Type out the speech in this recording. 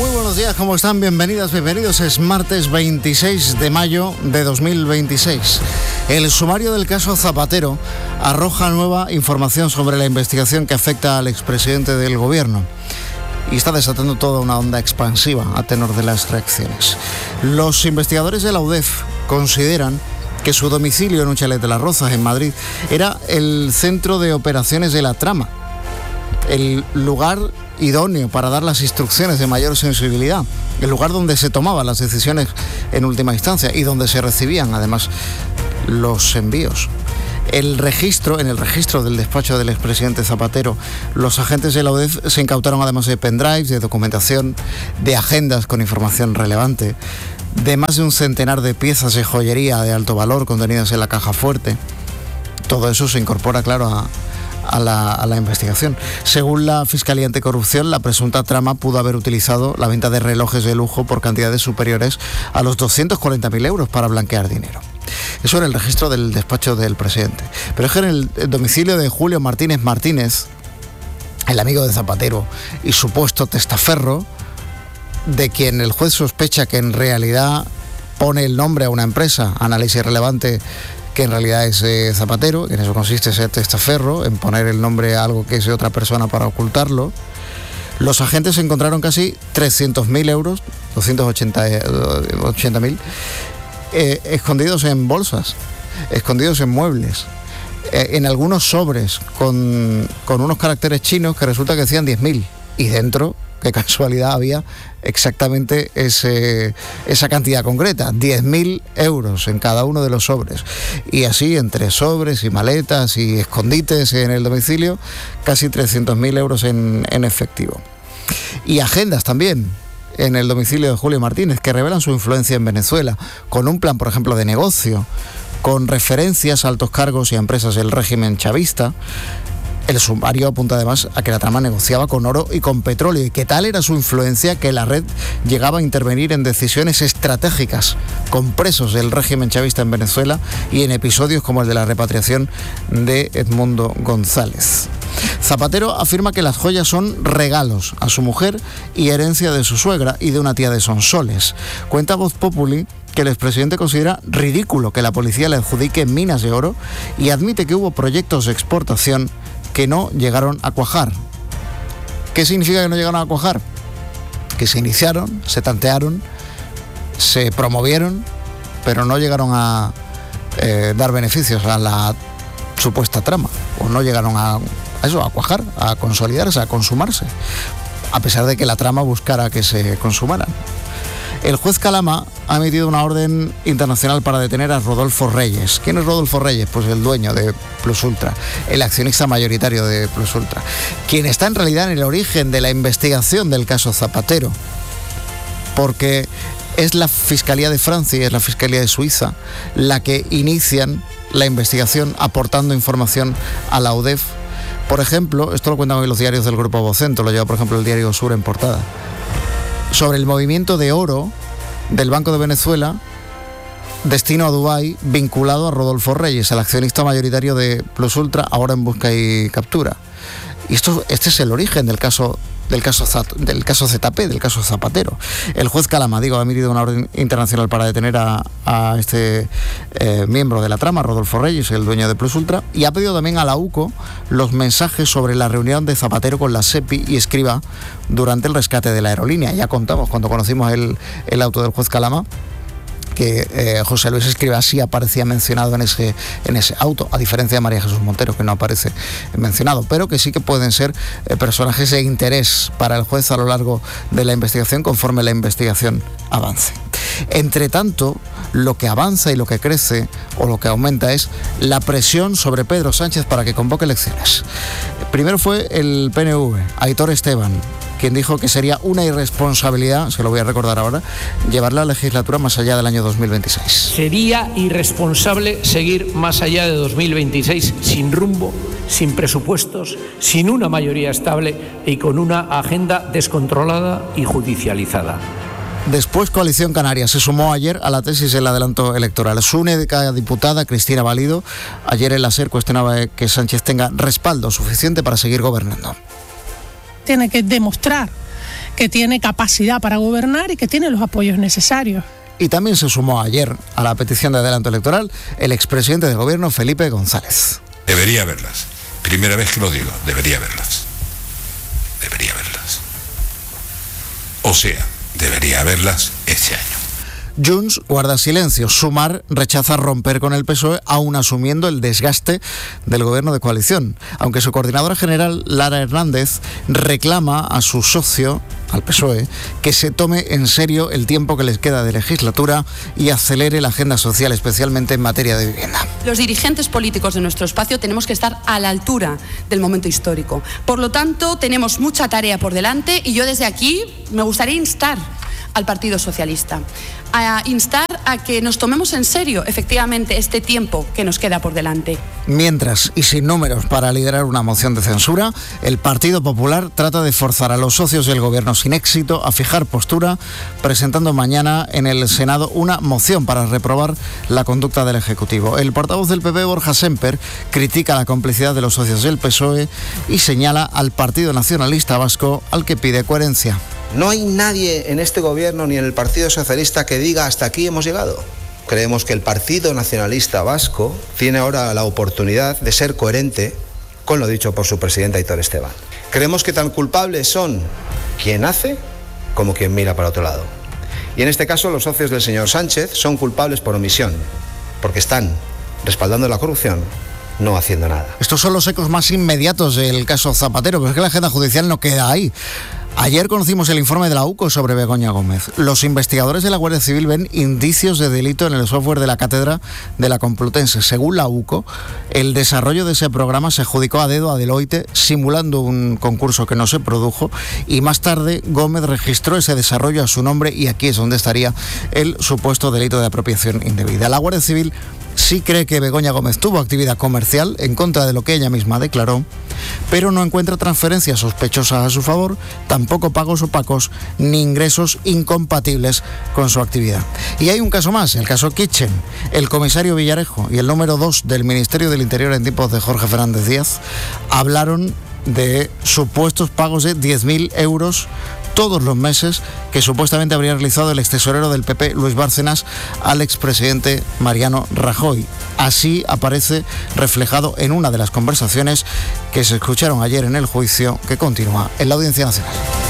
Muy buenos días, ¿cómo están? Bienvenidas, bienvenidos. Es martes 26 de mayo de 2026. El sumario del caso Zapatero arroja nueva información sobre la investigación que afecta al expresidente del gobierno y está desatando toda una onda expansiva a tenor de las reacciones. Los investigadores de la UDEF consideran que su domicilio en un chalet de Las Rozas, en Madrid, era el centro de operaciones de la trama, el lugar idóneo para dar las instrucciones de mayor sensibilidad, el lugar donde se tomaban las decisiones en última instancia y donde se recibían además los envíos. En el registro del despacho del expresidente Zapatero, los agentes de la UDEF se incautaron además de pendrives, de documentación, de agendas con información relevante, de más de un centenar de piezas de joyería de alto valor contenidas en la caja fuerte. Todo eso se incorpora, claro, a la investigación. Según la Fiscalía Anticorrupción, la presunta trama pudo haber utilizado la venta de relojes de lujo por cantidades superiores a los 240.000 euros para blanquear dinero. Eso en el registro del despacho del presidente. Pero es que en el domicilio de Julio Martínez Martínez, el amigo de Zapatero y supuesto testaferro, de quien el juez sospecha que en realidad pone el nombre a una empresa, análisis relevante, que en realidad es Zapatero, y en eso consiste ser testaferro, en poner el nombre a algo que es de otra persona para ocultarlo. Los agentes encontraron casi 300.000 euros, 280.000, escondidos en bolsas, escondidos en muebles, en algunos sobres con unos caracteres chinos que resulta que decían 10.000, y dentro, qué casualidad, había exactamente esa cantidad concreta, 10.000 euros en cada uno de los sobres. Y así, entre sobres y maletas y escondites en el domicilio, casi 300.000 euros en efectivo. Y agendas también en el domicilio de Julio Martínez, que revelan su influencia en Venezuela, con un plan, por ejemplo, de negocio, con referencias a altos cargos y a empresas del régimen chavista. El sumario apunta además a que la trama negociaba con oro y con petróleo, y que tal era su influencia que la red llegaba a intervenir en decisiones estratégicas con presos del régimen chavista en Venezuela y en episodios como el de la repatriación de Edmundo González. Zapatero afirma que las joyas son regalos a su mujer y herencia de su suegra y de una tía de Sonsoles. Cuenta Voz Populi que el expresidente considera ridículo que la policía le adjudique minas de oro y admite que hubo proyectos de exportación que no llegaron a cuajar. ¿Qué significa que no llegaron a cuajar? Que se iniciaron, se tantearon, se promovieron, pero no llegaron a dar beneficios a la supuesta trama, o no llegaron a cuajar, a consolidarse, a consumarse, a pesar de que la trama buscara que se consumaran. El juez Calama ha emitido una orden internacional para detener a Rodolfo Reyes. ¿Quién es Rodolfo Reyes? Pues el dueño de Plus Ultra, el accionista mayoritario de Plus Ultra, quien está en realidad en el origen de la investigación del caso Zapatero, porque es la Fiscalía de Francia y es la Fiscalía de Suiza la que inician la investigación aportando información a la UDEF. Por ejemplo, esto lo cuentan hoy los diarios del Grupo Vocento, lo lleva por ejemplo el diario Sur en portada, sobre el movimiento de oro del Banco de Venezuela destino a Dubái, vinculado a Rodolfo Reyes, el accionista mayoritario de Plus Ultra, ahora en busca y captura. Y este es el origen del caso ZP, del caso Zapatero. El juez Calama, ha emitido una orden internacional para detener a este miembro de la trama, Rodolfo Reyes, el dueño de Plus Ultra, y ha pedido también a la UCO los mensajes sobre la reunión de Zapatero con la SEPI y Escrivá durante el rescate de la aerolínea. Ya contamos, cuando conocimos el auto del juez Calama, que José Luis Escrivá sí aparecía mencionado en ese auto, a diferencia de María Jesús Montero, que no aparece mencionado, pero que sí que pueden ser personajes de interés para el juez a lo largo de la investigación, conforme la investigación avance. Entre tanto, lo que avanza y lo que crece o lo que aumenta es la presión sobre Pedro Sánchez para que convoque elecciones. Primero fue el PNV, Aitor Esteban, quien dijo que sería una irresponsabilidad, se lo voy a recordar ahora, llevar la legislatura más allá del año 2026. Sería irresponsable seguir más allá de 2026 sin rumbo, sin presupuestos, sin una mayoría estable y con una agenda descontrolada y judicializada. Después Coalición Canaria se sumó ayer a la tesis del adelanto electoral. Su única diputada, Cristina Valido, ayer en la SER cuestionaba que Sánchez tenga respaldo suficiente para seguir gobernando. Tiene que demostrar que tiene capacidad para gobernar y que tiene los apoyos necesarios. Y también se sumó ayer a la petición de adelanto electoral el expresidente del gobierno, Felipe González. Debería verlas. Primera vez que lo digo, debería verlas. Debería verlas. O sea, debería verlas este año. Junts guarda silencio. Sumar rechaza romper con el PSOE, aún asumiendo el desgaste del gobierno de coalición. Aunque su coordinadora general, Lara Hernández, reclama a su socio, al PSOE, que se tome en serio el tiempo que les queda de legislatura y acelere la agenda social, especialmente en materia de vivienda. Los dirigentes políticos de nuestro espacio tenemos que estar a la altura del momento histórico. Por lo tanto, tenemos mucha tarea por delante y yo desde aquí me gustaría instar al Partido Socialista, a instar a que nos tomemos en serio efectivamente este tiempo que nos queda por delante. Mientras, y sin números para liderar una moción de censura, el Partido Popular trata de forzar a los socios del gobierno sin éxito a fijar postura, presentando mañana en el Senado una moción para reprobar la conducta del Ejecutivo. El portavoz del PP, Borja Semper, critica la complicidad de los socios del PSOE y señala al Partido Nacionalista Vasco, al que pide coherencia. No hay nadie en este gobierno ni en el Partido Socialista que diga hasta aquí hemos llegado. Creemos que el Partido Nacionalista Vasco tiene ahora la oportunidad de ser coherente con lo dicho por su presidente Aitor Esteban. Creemos que tan culpables son quien hace como quien mira para otro lado. Y en este caso los socios del señor Sánchez son culpables por omisión, porque están respaldando la corrupción, no haciendo nada. Estos son los ecos más inmediatos del caso Zapatero, pero es que la agenda judicial no queda ahí. Ayer conocimos el informe de la UCO sobre Begoña Gómez. Los investigadores de la Guardia Civil ven indicios de delito en el software de la cátedra de la Complutense. Según la UCO, el desarrollo de ese programa se adjudicó a dedo a Deloitte, simulando un concurso que no se produjo, y más tarde Gómez registró ese desarrollo a su nombre, y aquí es donde estaría el supuesto delito de apropiación indebida. La Guardia Civil sí cree que Begoña Gómez tuvo actividad comercial en contra de lo que ella misma declaró, pero no encuentra transferencias sospechosas a su favor, tampoco pagos opacos ni ingresos incompatibles con su actividad. Y hay un caso más, el caso Kitchen. El comisario Villarejo y el número 2 del Ministerio del Interior en tiempos de Jorge Fernández Díaz hablaron de supuestos pagos de 10.000 euros todos los meses que supuestamente habría realizado el extesorero del PP, Luis Bárcenas, al expresidente Mariano Rajoy. Así aparece reflejado en una de las conversaciones que se escucharon ayer en el juicio que continúa en la Audiencia Nacional.